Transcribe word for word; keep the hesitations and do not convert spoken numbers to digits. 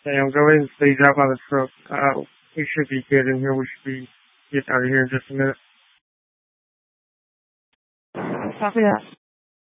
Sam, go ahead and stage out by the truck. Uh, we should be good in here. We should be getting out of here in just a minute. Copy that.